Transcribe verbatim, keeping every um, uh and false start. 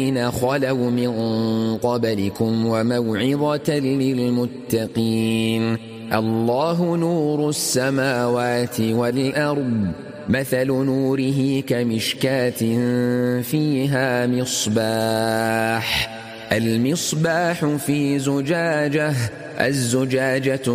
خلوا من قبلكم وموعظة للمتقين. الله نور السماوات والأرض، مثل نوره كمشكاة فيها مصباح، المصباح في زجاجة، الزجاجة